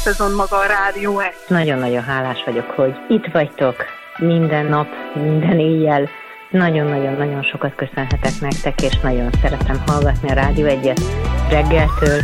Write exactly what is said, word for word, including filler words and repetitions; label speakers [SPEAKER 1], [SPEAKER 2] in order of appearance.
[SPEAKER 1] szezon maga a Rádió egy.
[SPEAKER 2] Nagyon-nagyon hálás vagyok, hogy itt vagytok minden nap, minden éjjel. Nagyon-nagyon-nagyon sokat köszönhetek nektek, és nagyon szeretem hallgatni a Rádió egyet reggeltől